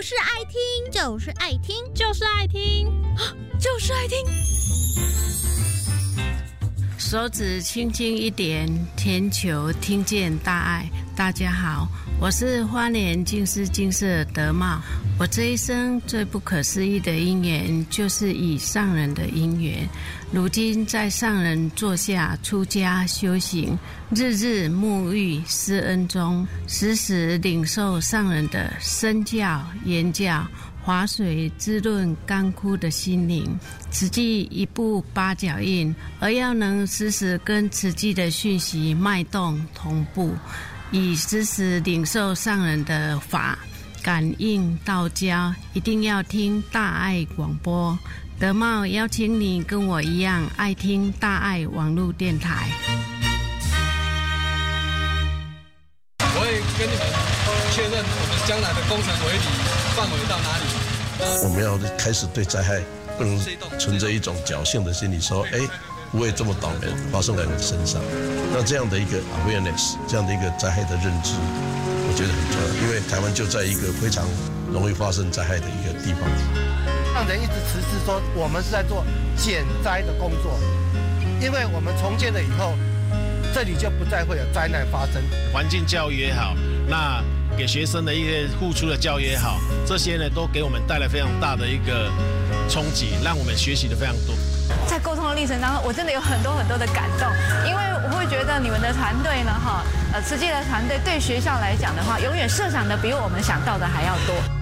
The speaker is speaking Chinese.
就是爱听，就是爱听， 就是爱听， 就是爱听。 手指轻轻一点，天球听见大爱。大家好，我是花莲净思精舍德茂。我这一生最不可思议的因缘，就是以上人的因缘。如今在上人座下出家修行，日日沐浴施恩中，时时领受上人的身教言教，滑水滋润干枯的心灵。慈济一步八脚印，而要能时时跟慈济的讯息脉动同步，以时时领受上人的法，感应道交，一定要听大爱广播。德茂邀请你跟我一样爱听大爱网络电台。 我会跟你们确认我们将来的工程围篱范围到哪里。 我们要开始对灾害不能存着一种侥幸的心理，说不会这么倒霉发生在你身上。那这样的一个 awareness， 这样的一个灾害的认知，我觉得很重要，因为台湾就在一个非常容易发生灾害的一个地方。 让人一直持续说我们是在做减灾的工作，因为我们重建了以后，这里就不再会有灾难发生。 环境教育也好，那给学生的一些付出的教育也好，这些呢都给我们带来非常大的一个冲击，让我们学习的非常多。 在沟通的历程当中，我真的有很多的感动，因为我会觉得你们的团队呢，慈济的团队对学校来讲的话，永远设想的比我们想到的还要多。